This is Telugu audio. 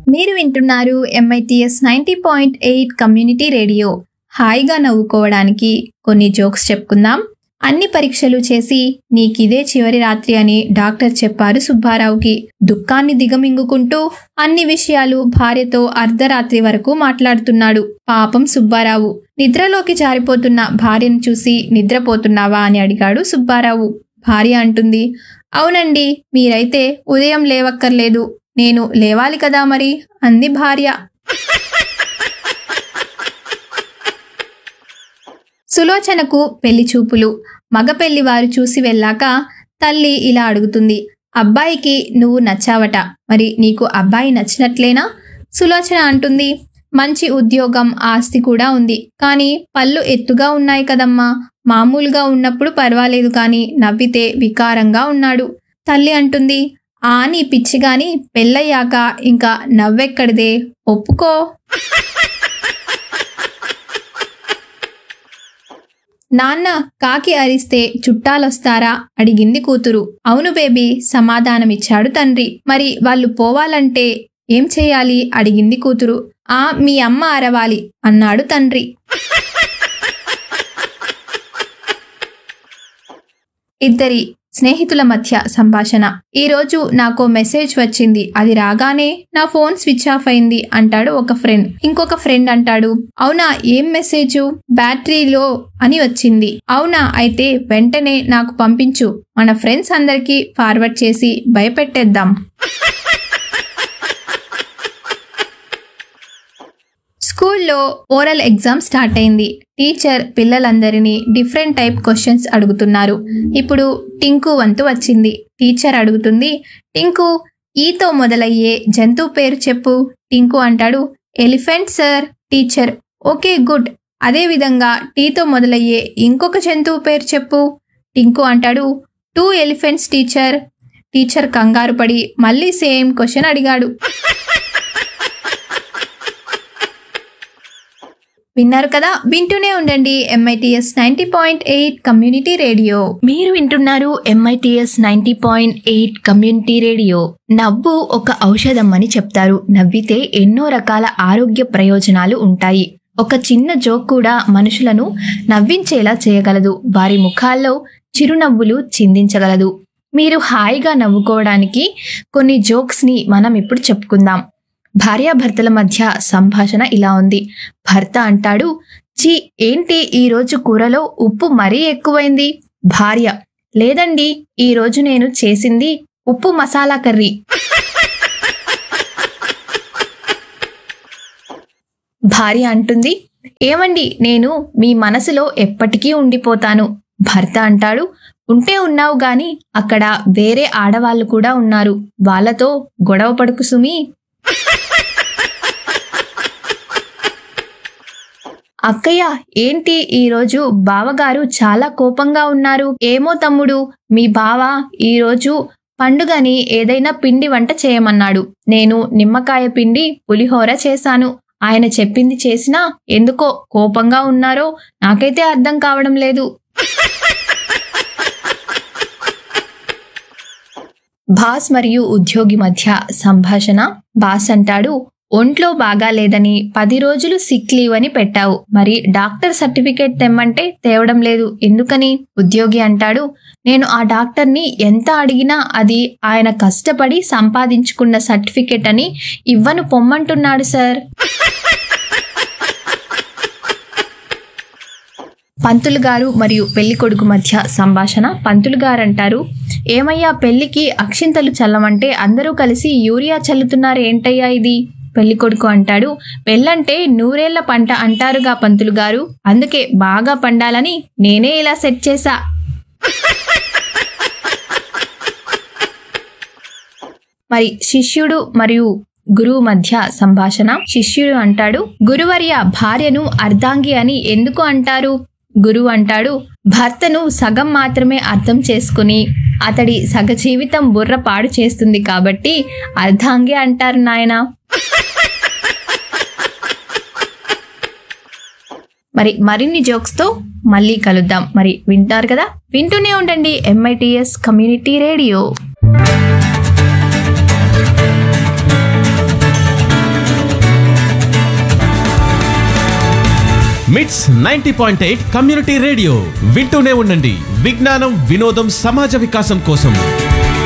మీరు వింటున్నారు MITS 90.8 కమ్యూనిటీ రేడియో. హాయిగా నవ్వుకోవడానికి కొన్ని జోక్స్ చెప్పుకుందాం. అన్ని పరీక్షలు చేసి నీకిదే చివరి రాత్రి అని డాక్టర్ చెప్పారు సుబ్బారావుకి. దుఃఖాన్ని దిగమింగుకుంటూ అన్ని విషయాలు భార్యతో అర్ధరాత్రి వరకు మాట్లాడుతున్నాడు. పాపం సుబ్బారావు. నిద్రలోకి జారిపోతున్న భార్యను చూసి నిద్రపోతున్నావా అని అడిగాడు సుబ్బారావు. భార్య అంటుంది, అవునండి, మీరైతే ఉదయం లేవక్కర్లేదు, నేను లేవాలి కదా మరి అంది భార్య. సులోచనకు పెళ్లి చూపులు. మగ పెళ్లివారు చూసి వెళ్ళాక తల్లి ఇలా అడుగుతుంది, అబ్బాయికి నువ్వు నచ్చావట, మరి నీకు అబ్బాయి నచ్చినట్లేనా? సులోచన అంటుంది, మంచి ఉద్యోగం, ఆస్తి కూడా ఉంది, కానీ పళ్ళు ఎత్తుగా ఉన్నాయి కదమ్మా, మామూలుగా ఉన్నప్పుడు పర్వాలేదు, కానీ నవ్వితే వికారంగా ఉన్నాడు. తల్లి అంటుంది, నీ పిచ్చిగాని, పెళ్ళయ్యాక ఇంకా నవ్వెక్కడిదే, ఒప్పుకో. నాన్న కాకి అరిస్తే చుట్టాలొస్తారా అడిగింది కూతురు. అవును బేబీ సమాధానమిచ్చాడు తండ్రి. మరి వాళ్ళు పోవాలంటే ఏం చేయాలి అడిగింది కూతురు. మీ అమ్మ అరవాలి అన్నాడు తండ్రి. ఇద్దరి స్నేహితుల మధ్య సంభాషణ. ఈరోజు నాకో మెసేజ్ వచ్చింది, అది రాగానే నా ఫోన్ స్విచ్ ఆఫ్ అయింది అంటాడు ఒక ఫ్రెండ్. ఇంకొక ఫ్రెండ్ అంటాడు, అవునా, ఏం మెసేజు? బ్యాటరీ లో అని వచ్చింది. అవునా, అయితే వెంటనే నాకు పంపించు, మన ఫ్రెండ్స్ అందరికీ ఫార్వర్డ్ చేసి భయపెట్టేద్దాం. స్కూల్లో ఓరల్ ఎగ్జామ్ స్టార్ట్ అయింది. టీచర్ పిల్లలందరినీ డిఫరెంట్ టైప్ క్వశ్చన్స్ అడుగుతున్నారు. ఇప్పుడు టింకు వంతు వచ్చింది. టీచర్ అడుగుతుంది, టింకు, ఈతో మొదలయ్యే జంతువు పేరు చెప్పు. టింకు అంటాడు, elephant sir. Teacher, okay good, అదే విధంగా టీతో మొదలయ్యే ఇంకొక జంతువు పేరు చెప్పు. టింకు అంటాడు, 2 ఎలిఫెంట్స్ టీచర్. టీచర్ కంగారు పడి మళ్ళీ సేమ్ క్వశ్చన్ అడిగాడు. విన్నారు కదా, వింటూనే ఉండండి MITS 90.8 కమ్యూనిటీ రేడియో. మీరు వింటున్నారు MITS 90.8 కమ్యూనిటీ రేడియో. నవ్వు ఒక ఔషధం అని చెప్తారు. నవ్వితే ఎన్నో రకాల ఆరోగ్య ప్రయోజనాలు ఉంటాయి. ఒక చిన్న జోక్ కూడా మనుషులను నవ్వించేలా చేయగలదు. వారి ముఖాల్లో చిరునవ్వులు చిందించగలదు. మీరు హాయిగా నవ్వుకోవడానికి కొన్ని జోక్స్ ని మనం ఇప్పుడు చెప్పుకుందాం. భార్యాభర్తల మధ్య సంభాషణ ఇలా ఉంది. భర్త అంటాడు, చీ, ఏంటి ఈరోజు కూరలో ఉప్పు మరీ ఎక్కువైంది. భార్య, లేదండి, ఈరోజు నేను చేసింది ఉప్పు మసాలా కర్రీ. భార్య అంటుంది, ఏమండి, నేను మీ మనసులో ఎప్పటికీ ఉండిపోతాను. భర్త అంటాడు, ఉంటే ఉన్నావు గాని అక్కడ వేరే ఆడవాళ్ళు కూడా ఉన్నారు, వాళ్ళతో గొడవ పడుకు సుమి. అక్కయ్య, ఏంటి ఈరోజు బావగారు చాలా కోపంగా ఉన్నారు? ఏమో తమ్ముడు, మీ బావ ఈరోజు పండుగని ఏదైనా పిండి వంట చేయమన్నాడు. నేను నిమ్మకాయ పిండి పులిహోర చేశాను. ఆయన చెప్పింది చేసినా ఎందుకో కోపంగా ఉన్నారో నాకైతే అర్థం కావడం లేదు. బాస్ మరియు ఉద్యోగి మధ్య సంభాషణ. బాస్ అంటాడు, ఒంట్లో బాగాలేదని 10 రోజులు సిక్ లీవ్ అని పెట్టావు, మరి డాక్టర్ సర్టిఫికేట్ తెమ్మంటే తేవడం లేదు, ఎందుకని? ఉద్యోగి అంటాడు, నేను ఆ డాక్టర్ని ఎంత అడిగినా అది ఆయన కష్టపడి సంపాదించుకున్న సర్టిఫికేట్ అని ఇవ్వను పొమ్మంటున్నాడు సార్. పంతులు గారు మరియు పెళ్లి కొడుకు మధ్య సంభాషణ. పంతులు గారు అంటారు, ఏమయ్యా, పెళ్లికి అక్షింతలు చల్లమంటే అందరూ కలిసి యూరియా చల్లుతున్నారు, ఏంటయ్యా ఇది? పెళ్లి కొడుకు అంటాడు, పెళ్ళంటే 100 ఏళ్ల పంట అంటారుగా పంతులు గారు, అందుకే బాగా పండాలని నేనే ఇలా సెట్ చేశా. మరి శిష్యుడు మరియు గురువు మధ్య సంభాషణ. శిష్యుడు అంటాడు, గురువర్య, భార్యను అర్ధాంగి అని ఎందుకు అంటారు? గురువు అంటాడు, భర్తను సగం మాత్రమే అర్థం చేసుకుని అతడి సగ జీవితం బుర్ర పాడు చేస్తుంది కాబట్టి అర్ధాంగి అంటారు నాయనా. మరిన్ని జోక్స్తో మళ్ళీ కలుద్దాం. మరి వింటారు కదా, వింటూనే ఉండండి MITS కమ్యూనిటీ రేడియో. మిట్స్ 90.8 కమ్యూనిటీ రేడియో వింటూనే ఉండండి. విజ్ఞానం, వినోదం, సమాజ వికాసం కోసం.